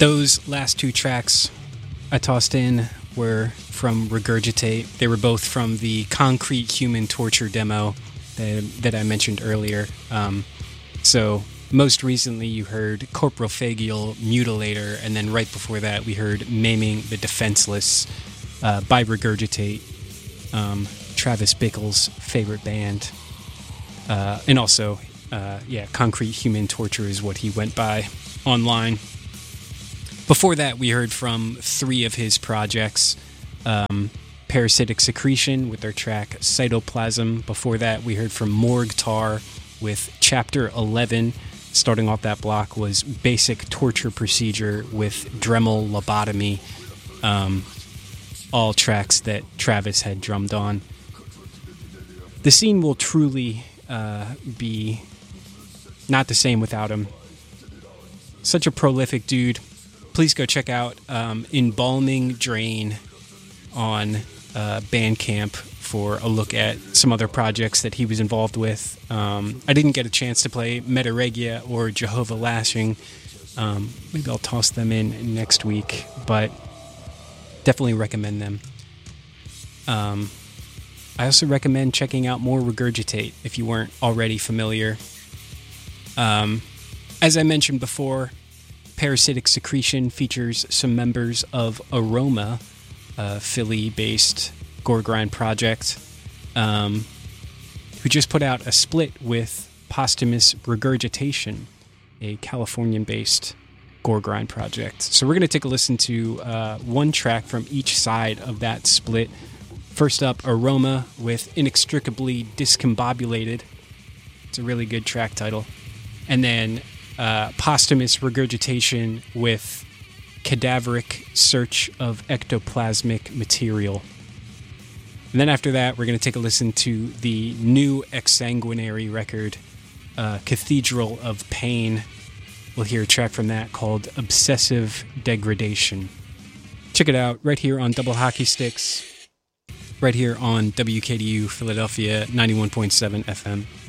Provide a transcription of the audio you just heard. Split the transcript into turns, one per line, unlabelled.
Those last two tracks I tossed in were from Regurgitate. They were both from the Concrete Human Torture demo that I mentioned earlier. So most recently you heard Corporophagial Mutilator, and then right before that we heard Maiming the Defenseless by Regurgitate, Travis Bickle's favorite band. And also, Concrete Human Torture is what he went by online. Before that, we heard from three of his projects. Parasitic Secretion with their track Cytoplasm. Before that, we heard from Morgue Tar with Chapter 11. Starting off that block was Basic Torture Procedure with Dremel Lobotomy. All tracks that Travis had drummed on. The scene will truly be not the same without him. Such a prolific dude. Please go check out Embalming Drain on Bandcamp for a look at some other projects that he was involved with. I didn't get a chance to play Metaregia or Jehovah Lashing. Maybe I'll toss them in next week, but definitely recommend them. I also recommend checking out more Regurgitate if you weren't already familiar. As I mentioned before, Parasitic Secretion features some members of Aroma, a Philly-based gore grind project, who just put out a split with Posthumous Regurgitation, a Californian-based gore grind project. So we're going to take a listen to one track from each side of that split. First up, Aroma with Inextricably Discombobulated. It's a really good track title. And then Posthumous Regurgitation with Cadaveric Search of Ectoplasmic Material. And then after that, we're going to take a listen to the new Exsanguinary record, Cathedral of Pain. We'll hear a track from that called Obsessive Degradation. Check it out right here on Double Hockey Sticks, right here on WKDU Philadelphia 91.7 FM.